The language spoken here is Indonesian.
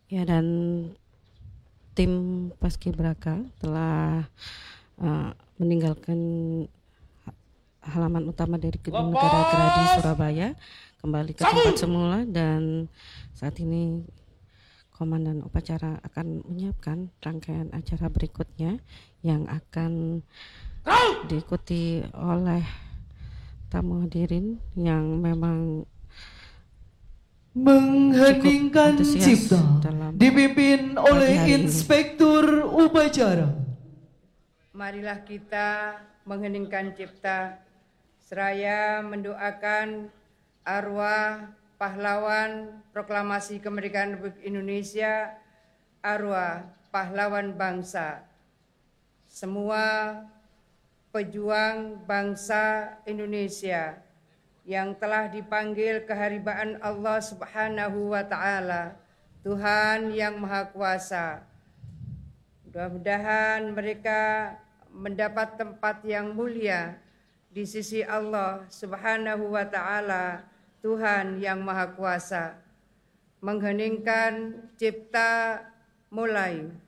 Ya, dan tim Paskibraka telah meninggalkan halaman utama dari Gedung Negara Gerahadi Surabaya kembali ke tempat semula, dan saat ini Komandan Upacara akan menyiapkan rangkaian acara berikutnya yang akan diikuti oleh tamu hadirin yang memang mengheningkan cipta dipimpin oleh Inspektur Upacara. Marilah kita mengheningkan cipta seraya mendoakan arwah pahlawan proklamasi kemerdekaan Republik Indonesia, arwah pahlawan bangsa, semua pejuang bangsa Indonesia yang telah dipanggil keharibaan Allah Subhanahu wa Ta'ala, Tuhan yang Maha Kuasa. Mudah-mudahan mereka mendapat tempat yang mulia di sisi Allah Subhanahu wa Ta'ala, Tuhan yang Maha Kuasa. Mengheningkan cipta mulai.